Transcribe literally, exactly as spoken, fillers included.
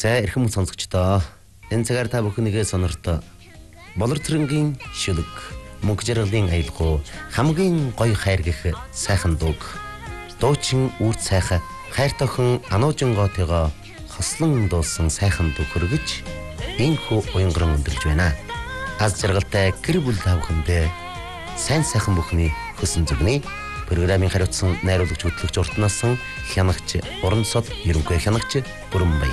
За эрхэм сонсогчдоо энэ цагаар та бүхнийгээ сонорто болор цэрэнгийн шүлэг мөнх жаргалын аялгау хамгийн гоё хайр гэх сайхан дууг дуучин үрд сайхан хайр тохон ануужингоотойгоо хослон дуулсан сайхан дуу хөргөж энхүү уянган өндөрлж байна. Аз жаргалтай гэр бүл та бүхэндээ сайн сайхан бүхний хөсөн зүгний програмын хариуцсан найруулагч хөтлөгч уртнасан хянагч уран сод ерөнхий хянагч Бүрэн Баяр.